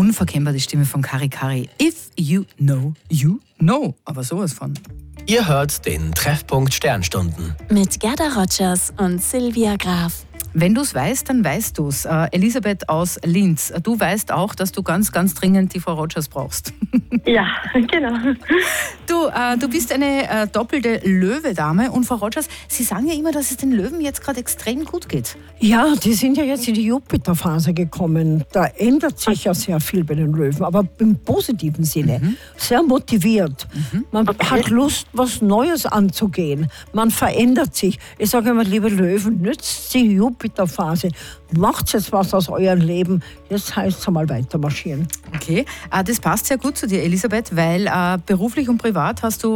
unverkennbar die Stimme von Kari Kari. If you know, you know. Aber sowas von. Ihr hört den Treffpunkt Sternstunden. Mit Gerda Rogers und Silvia Graf. Wenn du es weißt, dann weißt du es. Elisabeth aus Linz, du weißt auch, dass du ganz, ganz dringend die Frau Rogers brauchst. Ja, genau. Du bist eine doppelte Löwe-Dame und Frau Rogers, Sie sagen ja immer, dass es den Löwen jetzt gerade extrem gut geht. Ja, die sind ja jetzt in die Jupiterphase gekommen. Da ändert sich ja sehr viel bei den Löwen, aber im positiven Sinne. Sehr motiviert. Man hat Lust, was Neues anzugehen. Man verändert sich. Ich sage immer, liebe Löwen, nützt die Jupiterphase. Macht jetzt was aus eurem Leben. Jetzt heißt es mal weiter marschieren. Okay, das passt sehr gut zu dir, Elisabeth, weil beruflich und privat hast du